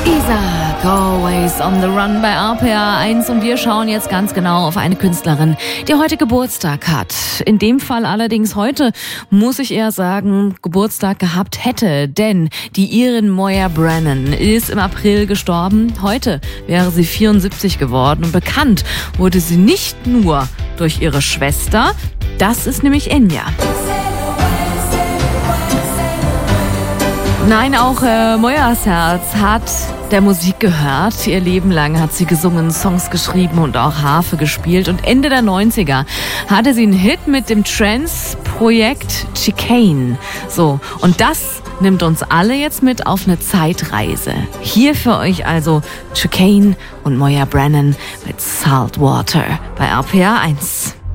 Isaac, Always on the Run bei RPA 1 und wir schauen jetzt ganz genau auf eine Künstlerin, die heute Geburtstag hat. In dem Fall allerdings heute, muss ich eher sagen, Geburtstag gehabt hätte, denn die Irin Moya Brennan ist im April gestorben. Heute wäre sie 74 geworden und bekannt wurde sie nicht nur durch ihre Schwester, das ist nämlich Enya. Nein, auch Moyas Herz hat der Musik gehört. Ihr Leben lang hat sie gesungen, Songs geschrieben und auch Harfe gespielt. Und Ende der 90er hatte sie einen Hit mit dem Trance-Projekt Chicane. So, und das nimmt uns alle jetzt mit auf eine Zeitreise. Hier für euch also Chicane und Moya Brennan mit Saltwater bei RPA 1.